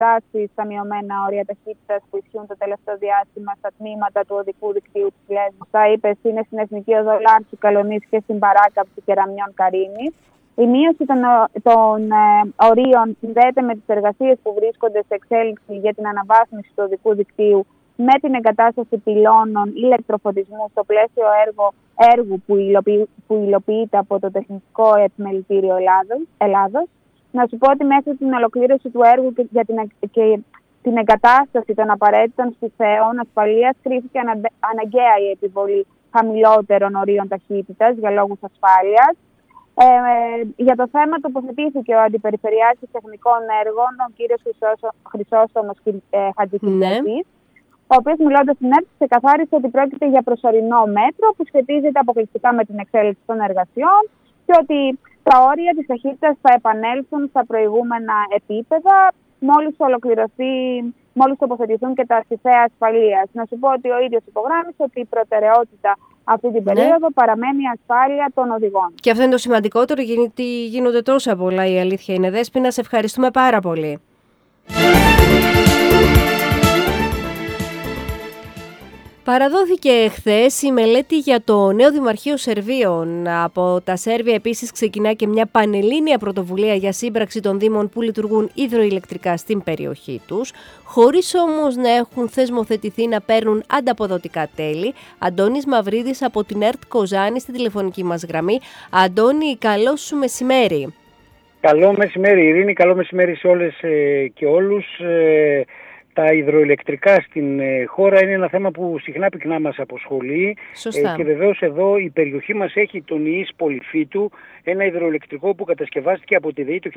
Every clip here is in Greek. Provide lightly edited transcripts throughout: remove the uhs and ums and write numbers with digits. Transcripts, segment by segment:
φτάσει στα μειωμένα όρια ταχύτητας που ισχύουν το τελευταίο διάστημα στα τμήματα του οδικού δικτύου της Λέσβου. Τα είπες, είναι στην Εθνική Οδό Λάρισσου Καλονής και στην παράκαμψη Κεραμιών Καρίνης. Η μείωση των ορίων συνδέεται με τις εργασίες που βρίσκονται σε εξέλιξη για την αναβάθμιση του οδικού δικτύου με την εγκατάσταση πυλώνων ηλεκτροφωτισμού στο πλαίσιο έργου που υλοποιείται από το Τεχνικό Επιμελητήριο Ελλάδος. Να σου πω ότι μέχρι την ολοκλήρωση του έργου και την εγκατάσταση των απαραίτητων στιθέων ασφαλείας κρίθηκε αναγκαία η επιβολή χαμηλότερων ορίων ταχύτητας για λόγους ασφάλειας. Για το θέμα τοποθετήθηκε ο Αντιπεριφερειάρχης Τεχνικών Έργων, ο κύριος Χρυσόστομος Χατζικυριάκης, ο οποίος μιλώντας στην ΕΡΤ ξεκαθάρισε ότι πρόκειται για προσωρινό μέτρο που σχετίζεται αποκλειστικά με την εξέλιξη των εργασιών και ότι τα όρια της ταχύτητας θα επανέλθουν στα προηγούμενα επίπεδα μόλις τοποθετηθούν και τα στιθέα ασφαλείας. Να σου πω ότι ο ίδιος υπογράμμισε ότι η προτεραιότητα αυτή την περίοδο παραμένει η ασφάλεια των οδηγών. Και αυτό είναι το σημαντικότερο, γιατί γίνονται τόσα πολλά, η αλήθεια είναι. Δέσποινα, σε ευχαριστούμε πάρα πολύ. Παραδόθηκε χθες η μελέτη για το νέο Δημαρχείο Σερβίων. Από τα Σέρβια επίσης ξεκινά και μια πανελλήνια πρωτοβουλία για σύμπραξη των δήμων που λειτουργούν υδροηλεκτρικά στην περιοχή τους, χωρίς όμως να έχουν θεσμοθετηθεί να παίρνουν ανταποδοτικά τέλη. Αντώνης Μαυρίδης από την ΕΡΤ Κοζάνη στη τηλεφωνική μας γραμμή. Αντώνη, καλό σου μεσημέρι. Καλό μεσημέρι Ειρήνη, καλό μεσημέρι σε όλες και όλους. Τα υδροηλεκτρικά στην χώρα είναι ένα θέμα που συχνά πυκνά μας αποσχολεί. Και βεβαίως εδώ η περιοχή μας έχει τον ΙΙΣ Πολυφύτου, ένα υδροηλεκτρικό που κατασκευάστηκε από τη ΔΕΗ το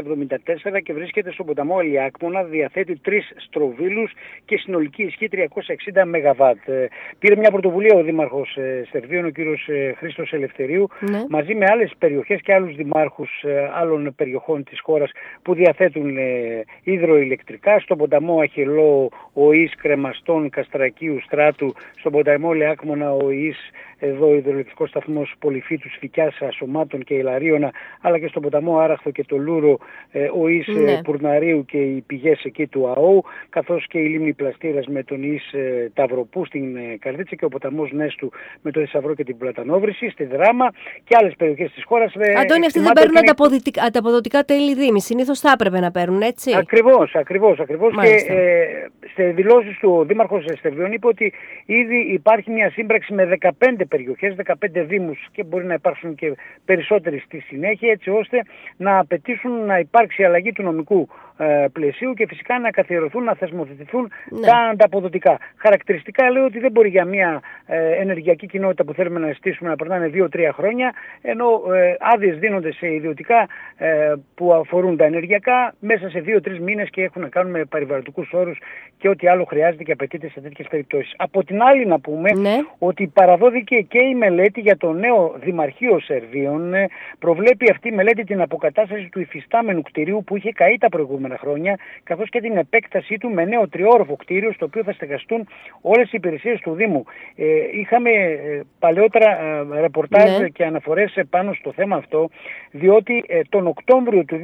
1974 και βρίσκεται στον ποταμό Αλιάκμονα, διαθέτει 3 στροβίλους και συνολική ισχύ 360 ΜΒ. Πήρε μια πρωτοβουλία ο Δήμαρχος Σερβίων, ο κύριος Χρήστος Ελευθερίου, μαζί με άλλες περιοχές και άλλους δημάρχους άλλων περιοχών της χώρας που διαθέτουν υδροηλεκτρικά. Στον ποταμό Αχελό ο ΙΙΣ Κρεμαστών Καστρακίου Στράτου, στον ποταμό Λεάκμονα ο ΙΙΣ εδώ υδροελεκτρικός σταθμός Πολυφύτου Σφικιάς Ασωμάτων και Ηλαρίωνα, αλλά και στον ποταμό Άραχθο και το Λούρο ο ΙΙΣ Πουρναρίου και οι πηγές εκεί του ΑΟ, καθώς και η λίμνη Πλαστήρας με τον ΙΙΣ Ταυροπού στην Καρδίτσα και ο ποταμός Νέστου με το Θησαυρό και την Πλατανόβρηση στη Δράμα και άλλες περιοχές της χώρας. Αντώνη, αυτοί δεν παίρνουν ανταποδοτικά τέλη δήμη, συνήθως θα έπρεπε να παίρνουν, έτσι? Ακριβώς. Και σε δηλώσεις του ο Δήμαρχος Σερβίων είπε ότι ήδη υπάρχει μια σύμπραξη με 15 περιοχές, 15 δήμους και μπορεί να υπάρξουν και περισσότεροι στη συνέχεια, έτσι ώστε να απαιτήσουν να υπάρξει αλλαγή του νομικού πλαισίου και φυσικά να καθιερωθούν, να θεσμοθετηθούν τα ανταποδοτικά. Χαρακτηριστικά λέω ότι δεν μπορεί για μια ενεργειακή κοινότητα που θέλουμε να στήσουμε να περνάνε 2-3 χρόνια, ενώ άδειες δίνονται σε ιδιωτικά που αφορούν τα ενεργειακά μέσα σε 2-3 μήνες και έχουν να κάνουν με περιβαλλοντικούς όρους και ό,τι άλλο χρειάζεται και απαιτείται σε τέτοιες περιπτώσεις. Από την άλλη να πούμε ότι παραδόθηκε και η μελέτη για το νέο Δημαρχείο Σερβίων. Προβλέπει αυτή η μελέτη την αποκατάσταση του υφιστάμενου κτηρίου που είχε καεί τα προηγούμενα χρόνια, καθώς και την επέκτασή του με νέο τριόροφο κτίριο στο οποίο θα στεγαστούν όλες οι υπηρεσίες του Δήμου. Είχαμε παλαιότερα ρεπορτάζ και αναφορές πάνω στο θέμα αυτό, διότι τον Οκτώβριο του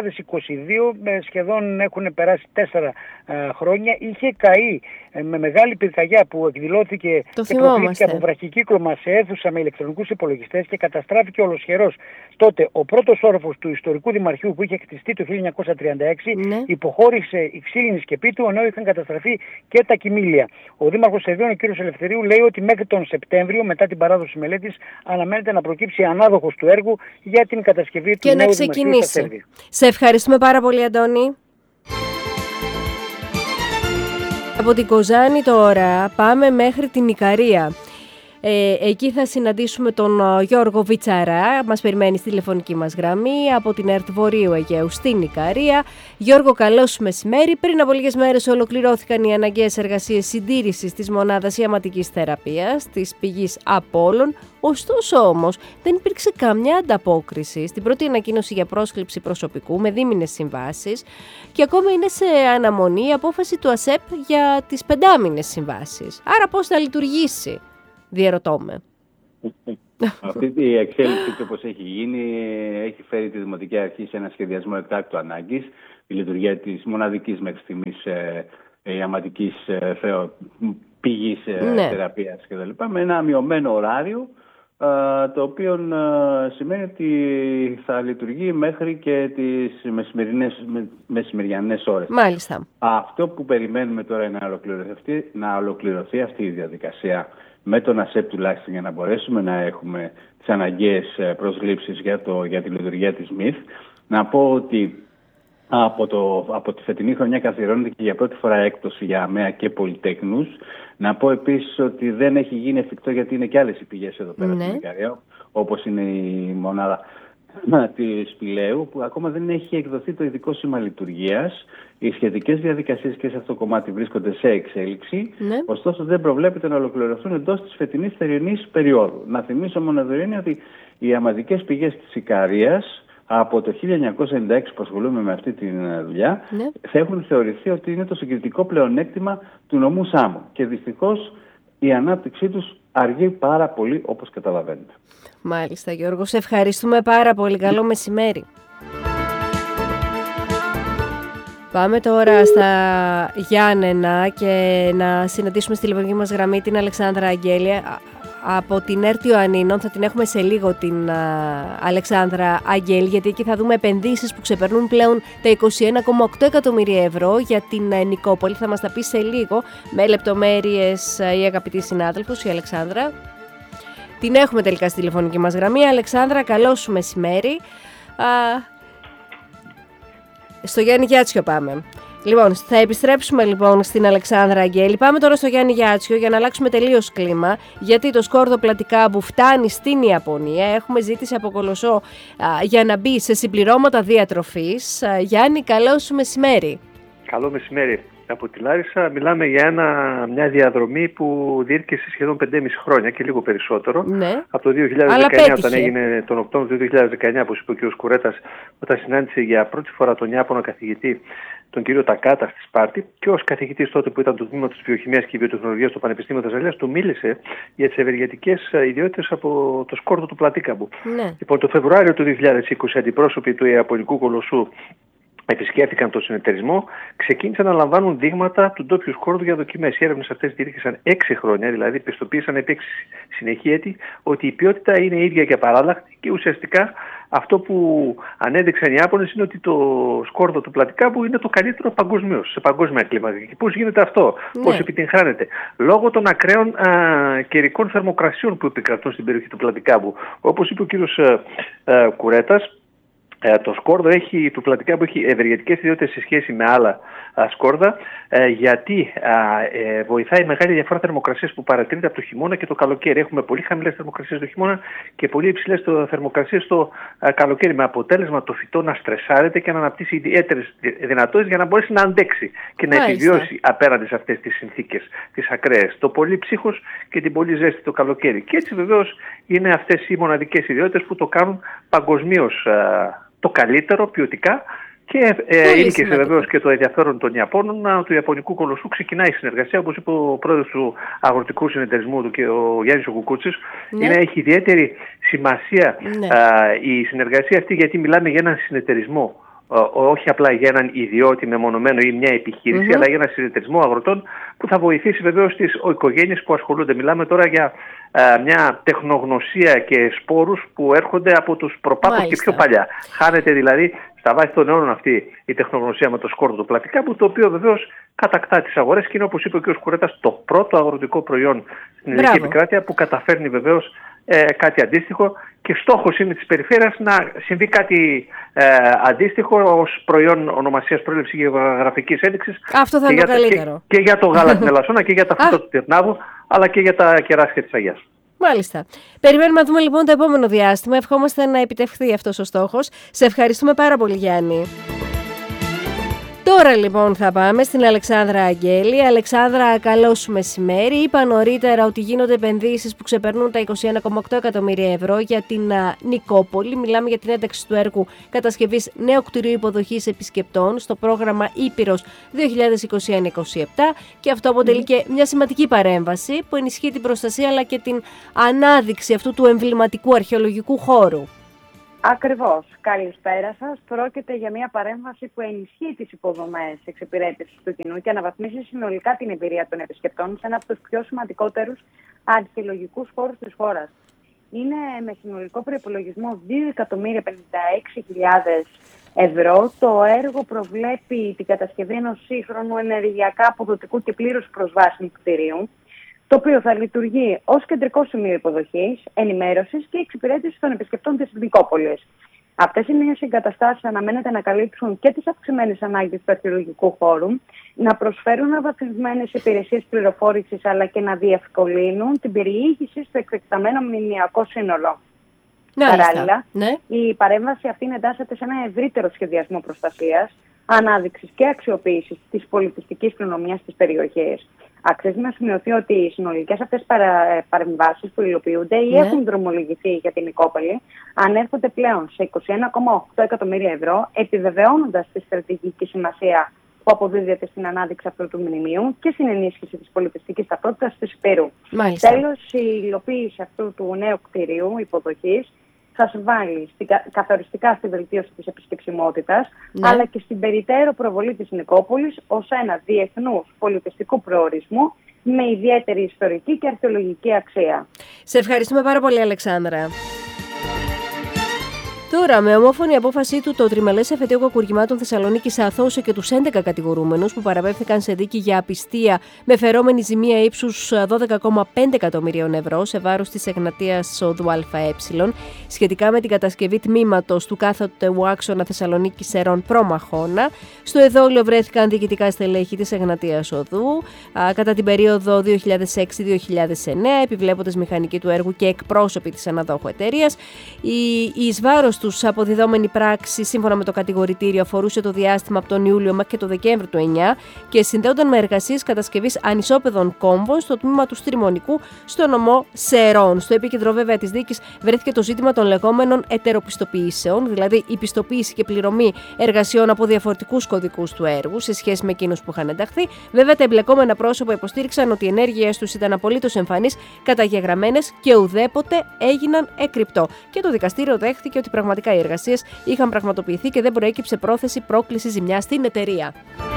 2022, σχεδόν έχουν περάσει 4 χρόνια, είχε καεί με μεγάλη πυρκαγιά που εκδηλώθηκε και προκλήθηκε από βραχικύκλωμα σε αίθουσα με ηλεκτρονικούς υπολογιστές και καταστράφηκε ολοσχερός. Τότε ο πρώτος όροφος του ιστορικού δημαρχείου που είχε κτιστεί το 1936 υποχώρησε η ξύλινη σκεπή του, ενώ είχαν καταστραφεί και τα κοιμήλια. Ο Δήμαρχος Σερβίων, ο κ. Ελευθερίου, λέει ότι μέχρι τον Σεπτέμβριο, μετά την παράδοση μελέτης, αναμένεται να προκύψει ανάδοχος του έργου για την κατασκευή του νέου δημαρχείου στα Σέρβια. Σε ευχαριστούμε πάρα πολύ, Αντώνη. Από την Κοζάνη τώρα πάμε μέχρι την Ικαρία. Εκεί θα συναντήσουμε τον Γιώργο Βιτσαρά, μας περιμένει στη τηλεφωνική μας γραμμή από την ΕΡΤ Βορείου Αιγαίου στην Ικαρία. Γιώργο, καλό σου μεσημέρι. Πριν από λίγες μέρες ολοκληρώθηκαν οι αναγκαίες εργασίες συντήρησης της μονάδας ιαματικής θεραπείας της πηγής Απόλλων. Ωστόσο όμως δεν υπήρξε καμιά ανταπόκριση στην πρώτη ανακοίνωση για πρόσκληση προσωπικού με δίμηνες συμβάσεις και ακόμα είναι σε αναμονή η απόφαση του ΑΣΕΠ για τις 5μηνες συμβάσεις. Άρα πώς θα λειτουργήσει? Διερωτώ με. Αυτή η εξέλιξη όπως έχει γίνει έχει φέρει τη Δημοτική Αρχή σε ένα σχεδιασμό εκτάκτου ανάγκης. η λειτουργία της μοναδικής μέχρι στιγμής ιαματικής πηγής θεραπείας κτλ. Με ένα μειωμένο ωράριο, το οποίο σημαίνει ότι θα λειτουργεί μέχρι και τις μεσημεριανές ώρες. Μάλιστα. Αυτό που περιμένουμε τώρα είναι να ολοκληρωθεί αυτή η διαδικασία με τον ΑΣΕΠ τουλάχιστον, για να μπορέσουμε να έχουμε τις αναγκαίες προσλήψεις για τη λειτουργία της ΜΥΘ. Να πω ότι από τη φετινή χρονιά καθιερώνεται και για πρώτη φορά έκπτωση για ΑΜΕΑ και πολυτέκνους. Να πω επίσης ότι δεν έχει γίνει εφικτό, γιατί είναι και άλλες οι πηγές εδώ πέρα στην Ικαρία, όπως είναι η μονάδα της Πηλαίου, που ακόμα δεν έχει εκδοθεί το ειδικό σήμα λειτουργίας. Οι σχετικές διαδικασίες και σε αυτό το κομμάτι βρίσκονται σε εξέλιξη. Ωστόσο, δεν προβλέπεται να ολοκληρωθούν εντός της φετινής θερινής περίοδου. Να θυμίσω μόνο εδώ είναι ότι οι ιαματικές πηγές της Ικαρίας από το 1996 που ασχολούμαι με αυτή τη δουλειά θα έχουν θεωρηθεί ότι είναι το συγκριτικό πλεονέκτημα του νομού Σάμο. Και δυστυχώς η ανάπτυξή τους αργεί πάρα πολύ, όπως καταλαβαίνετε. Μάλιστα, Γιώργο, σε ευχαριστούμε πάρα πολύ. Καλό μεσημέρι. Πάμε τώρα στα Γιάννενα και να συναντήσουμε στη τηλεφωνική μας γραμμή την Αλεξάνδρα Αγγέλη από την ΕΡΤ Ιωαννίνων. Θα την έχουμε σε λίγο την Αλεξάνδρα Αγγέλη, γιατί εκεί θα δούμε επενδύσεις που ξεπερνούν πλέον τα 21,8 εκατομμύρια ευρώ για την Νικόπολη. Θα μας τα πει σε λίγο με λεπτομέρειες η αγαπητή συνάδελφος, η Αλεξάνδρα. Την έχουμε τελικά στη τηλεφωνική μας γραμμή. Αλεξάνδρα, καλό σου μεσημέρι. Στο Γιάννη Γιάτσιο πάμε. Λοιπόν, θα επιστρέψουμε λοιπόν στην Αλεξάνδρα Αγγέλη. Πάμε τώρα στο Γιάννη Γιάτσιο για να αλλάξουμε τελείως κλίμα, γιατί το σκόρδο πλατικάμπου φτάνει στην Ιαπωνία. Έχουμε ζήτηση από Κολοσσό για να μπει σε συμπληρώματα διατροφής. Γιάννη, καλό σου μεσημέρι. Καλό μεσημέρι. Από τη Λάρισα μιλάμε για μια διαδρομή που διήρκεσε σχεδόν 5,5 χρόνια και λίγο περισσότερο. Ναι. Από το 2019, όταν έγινε τον Οκτώβριο του 2019, όπως είπε ο κ. Κουρέτας, όταν συνάντησε για πρώτη φορά τον Ιάπωνα καθηγητή, τον κύριο Τακάτα, στη Σπάρτη, και ως καθηγητής τότε που ήταν του Τμήματος Βιοχημίας και Βιοτεχνολογίας στο Πανεπιστήμιο Θεσσαλίας, του μίλησε για τις ευεργετικές ιδιότητες από το σκόρδο του πλατίκαμπου. Ναι. Λοιπόν, το Φεβρουάριο του 2020, αντιπρόσωποι του Ιαπωνικού Κολοσσού επισκέφθηκαν τον συνεταιρισμό, ξεκίνησαν να λαμβάνουν δείγματα του ντόπιου σκόρδου για δοκιμές. Οι έρευνες αυτές διήρκησαν 6 χρόνια, δηλαδή πιστοποίησαν επί 6 συνεχή έτη ότι η ποιότητα είναι ίδια και απαράλλαχτη, και ουσιαστικά αυτό που ανέδειξαν οι Ιάπωνες είναι ότι το σκόρδο του πλατικάμπου είναι το καλύτερο παγκοσμίως, σε παγκόσμια κλίμακα. Και πώς γίνεται αυτό, πώς επιτυγχάνεται? Λόγω των ακραίων καιρικών θερμοκρασιών που επικρατούν στην περιοχή του πλατικάμπου. Όπως είπε ο κύριος Κουρέτας, το σκόρδο του πλατικάμπου έχει ευεργετικές ιδιότητες σε σχέση με άλλα σκόρδα, γιατί βοηθάει μεγάλη διαφορά θερμοκρασίας που παρατηρείται από το χειμώνα και το καλοκαίρι. Έχουμε πολύ χαμηλές θερμοκρασίες το χειμώνα και πολύ υψηλές θερμοκρασίες το καλοκαίρι, με αποτέλεσμα το φυτό να στρεσάρεται και να αναπτύσσει ιδιαίτερες δυνατότητες για να μπορέσει να αντέξει και να επιβιώσει απέναντι σε αυτές τις συνθήκες, τις ακραίες, το πολύ ψύχος και την πολύ ζέστη το καλοκαίρι. Και έτσι βεβαίως είναι αυτές οι μοναδικές ιδιότητες που το κάνουν παγκοσμίως το καλύτερο ποιοτικά. Και ήλκησε βεβαίως και το ενδιαφέρον των Ιαπώνων, του Ιαπωνικού Κολοσσού. Ξεκινάει η συνεργασία, όπως είπε ο πρόεδρος του Αγροτικού Συνεταιρισμού του και ο Γιάννης ο Κουκούτσης. Έχει ιδιαίτερη σημασία η συνεργασία αυτή, γιατί μιλάμε για έναν συνεταιρισμό, όχι απλά για έναν ιδιώτη μεμονωμένο ή μια επιχείρηση, αλλά για έναν συνεταιρισμό αγροτών που θα βοηθήσει βεβαίως τις οικογένειες που ασχολούνται. Μιλάμε τώρα για μια τεχνογνωσία και σπόρους που έρχονται από τους προπάτους και πιο παλιά. Χάνεται δηλαδή στα βάθη των αιώνων αυτή η τεχνογνωσία με το σκόρδο του πλατικάμπου, το οποίο βεβαίως κατακτά τις αγορές και είναι, όπως είπε ο κ. Κουρέτας, το πρώτο αγροτικό προϊόν στην ελληνική επικράτεια που καταφέρνει βεβαίως κάτι αντίστοιχο, και στόχος είναι της περιφέρειας να συμβεί κάτι αντίστοιχο ως προϊόν ονομασίας προέλευσης γεωγραφικής ένδειξης. Αυτό θα είναι το καλύτερο. Και για το γάλα στην Ελασσόνα και για τα φρούτα του Τυρνάβου, αλλά και για τα κεράσια της Αγιάς. Μάλιστα. Περιμένουμε να δούμε λοιπόν το επόμενο διάστημα. Ευχόμαστε να επιτευχθεί αυτός ο στόχος. Σε ευχαριστούμε πάρα πολύ, Γιάννη. Τώρα λοιπόν θα πάμε στην Αλεξάνδρα Αγγέλη. Αλεξάνδρα, καλό σου μεσημέρι. Είπα νωρίτερα ότι γίνονται επενδύσεις που ξεπερνούν τα 21,8 εκατομμύρια ευρώ για την Νικόπολη. Μιλάμε για την ένταξη του έργου κατασκευής νέου κτηρίου υποδοχής επισκεπτών στο πρόγραμμα Ήπειρος 2021-2027, και αυτό αποτελεί και μια σημαντική παρέμβαση που ενισχύει την προστασία αλλά και την ανάδειξη αυτού του εμβληματικού αρχαιολογικού χώρου. Ακριβώς. Καλησπέρα σας. Πρόκειται για μια παρέμβαση που ενισχύει τις υποδομές εξυπηρέτησης του κοινού και αναβαθμίζει συνολικά την εμπειρία των επισκεπτών σε ένα από τους πιο σημαντικότερους αρχαιολογικούς χώρους της χώρας. Είναι με συνολικό προϋπολογισμό 2.056.000 ευρώ. Το έργο προβλέπει την κατασκευή ενός σύγχρονου ενεργειακά αποδοτικού και πλήρως προσβάσιμου κτηρίου, το οποίο θα λειτουργεί ως κεντρικό σημείο υποδοχής, ενημέρωσης και εξυπηρέτησης των επισκεπτών της Νικόπολης. Αυτές οι νέες εγκαταστάσεις αναμένεται να καλύψουν και τις αυξημένες ανάγκες του αρχαιολογικού χώρου, να προσφέρουν αναβαθμισμένες υπηρεσίες πληροφόρησης αλλά και να διευκολύνουν την περιήγηση στο εκτεταμένο μνημειακό σύνολο. Παράλληλα, η παρέμβαση αυτή εντάσσεται σε ένα ευρύτερο σχεδιασμό προστασίας, ανάδειξης και αξιοποίησης της πολιτιστικής κληρονομιάς της περιοχής. Αξίζει να σημειωθεί ότι οι συνολικές αυτές παρεμβάσεις που υλοποιούνται ή έχουν δρομολογηθεί για την Νικόπολη ανέρχονται πλέον σε 21,8 εκατομμύρια ευρώ, επιβεβαιώνοντας τη στρατηγική σημασία που αποδίδεται στην ανάδειξη αυτού του μνημείου και στην ενίσχυση της πολιτιστικής ταυτότητας της Υπήρου. Τέλος, η υλοποίηση αυτού του νέου κτηρίου υποδοχής θα συμβάλλει καθοριστικά στη βελτίωση της επισκεψιμότητας, αλλά και στην περιττέρω προβολή της Νικόπολης ως ένα διεθνούς πολιτιστικού προορισμού με ιδιαίτερη ιστορική και αρχαιολογική αξία. Σε ευχαριστούμε πάρα πολύ, Αλεξάνδρα. Τώρα, με ομόφωνη απόφασή του, το τριμελές εφετείο κακουργημάτων Θεσσαλονίκης αθώωσε και τους 11 κατηγορούμενους που παραπέμφθηκαν σε δίκη για απιστία με φερόμενη ζημία ίψους 12,5 εκατομμυρίων ευρώ σε βάρος της Εγνατίας οδού ΑΕ σχετικά με την κατασκευή τμήματος του κάθετου άξονα Θεσσαλονίκης Σερών Προμαχώνα. Στο εδόλιο βρέθηκαν διοικητικά στελέχη της Εγνατίας οδού κατά την περίοδο 2006-2009, επιβλέποντες μηχανικοί του έργου και εκπρόσωποι της αναδόχου εταιρείας. Η εις βάρος τους αποδιδόμενη πράξη, σύμφωνα με το κατηγορητήριο, αφορούσε το διάστημα από τον Ιούλιο μέχρι και το Δεκέμβριο του 2009 και συνδέονταν με εργασίες κατασκευής ανισόπεδων κόμβων στο τμήμα του Στριμονικού στο νομό Σερών. Στο επίκεντρο, βέβαια, της δίκης βρέθηκε το ζήτημα των λεγόμενων ετεροπιστοποιήσεων, δηλαδή η πιστοποίηση και πληρωμή εργασιών από διαφορετικούς κωδικούς του έργου σε σχέση με εκείνους που είχαν ενταχθεί. Βέβαια, τα εμπλεκόμενα πρόσωπα υποστήριξαν ότι οι ενέργειές τους ήταν απολύτως εμφανείς, καταγεγραμμένες και ουδέποτε έγιναν εκρυπτό. Και το δικαστήριο δέχθηκε ότι πραγματικά οι εργασίες είχαν πραγματοποιηθεί και δεν προέκυψε πρόθεση πρόκληση ζημιάς στην εταιρεία.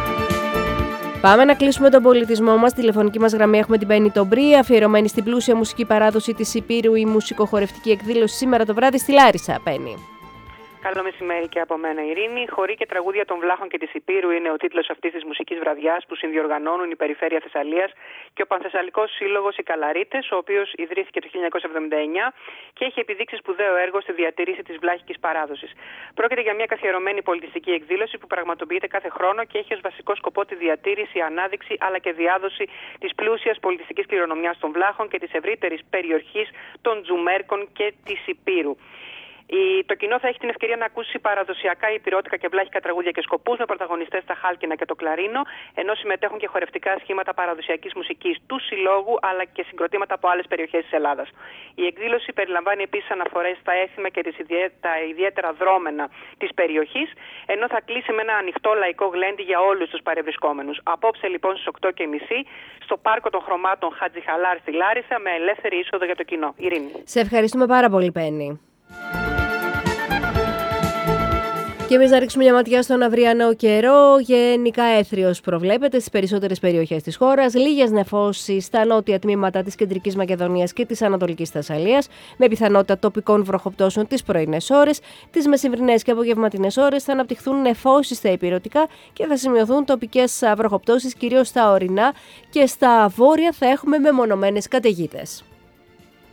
Πάμε να κλείσουμε τον πολιτισμό μας. Τηλεφωνική μας γραμμή έχουμε την Πέννη Τομπρή, αφιερωμένη στην πλούσια μουσική παράδοση της Υπήρου, η μουσικοχορευτική εκδήλωση σήμερα το βράδυ στη Λάρισα. Πέννη. Καλό μεσημέρι και από μένα, Ειρήνη. Χωρί και τραγούδια των Βλάχων και της Υπήρου είναι ο τίτλος αυτής της μουσικής βραδιάς που συνδιοργανώνουν η Περιφέρεια Θεσσαλίας και ο Πανθεσσαλικός Σύλλογος Οι Καλαρίτες, ο οποίος ιδρύθηκε το 1979 και έχει επιδείξει σπουδαίο έργο στη διατήρηση της βλάχικης παράδοσης. Πρόκειται για μια καθιερωμένη πολιτιστική εκδήλωση που πραγματοποιείται κάθε χρόνο και έχει ως βασικό σκοπό τη διατήρηση, ανάδειξη αλλά και διάδοση της πλούσιας πολιτιστικής κληρονομιάς των Βλάχων και της ευρύτερης περιοχής των Τζουμέρκων και της Υπήρου. Το κοινό θα έχει την ευκαιρία να ακούσει παραδοσιακά υπηρώτικα και βλάχικα τραγούδια και σκοπούς με πρωταγωνιστές τα χάλκινα και το κλαρίνο, ενώ συμμετέχουν και χορευτικά σχήματα παραδοσιακής μουσικής του Συλλόγου αλλά και συγκροτήματα από άλλες περιοχές της Ελλάδας. Η εκδήλωση περιλαμβάνει επίσης αναφορές στα έθιμα και τα ιδιαίτερα δρόμενα της περιοχής, ενώ θα κλείσει με ένα ανοιχτό λαϊκό γλέντι για όλους τους παρευρισκόμενους. Απόψε λοιπόν στις 8:30 στο Πάρκο των Χρωμάτων Χατζη Χαλάρ στη Λάρισα με ελεύθερη είσοδο για το κοινό. Ειρήνη. Σε ευχαριστούμε πάρα πολύ, Πέννη. Και εμείς να ρίξουμε μια ματιά στον αυριανό καιρό. Γενικά έθριος προβλέπεται στις περισσότερες περιοχές της χώρας. Λίγες νεφώσεις στα νότια τμήματα της Κεντρικής Μακεδονίας και της Ανατολικής Θεσσαλίας, με πιθανότητα τοπικών βροχοπτώσεων τις πρωινές ώρες. Τις μεσημβρινές και απογευματινές ώρες θα αναπτυχθούν νεφώσεις στα ηπειρωτικά και θα σημειωθούν τοπικές βροχοπτώσεις κυρίως στα ορεινά και στα βόρεια θα έχουμε μεμονωμένες καταιγίδες.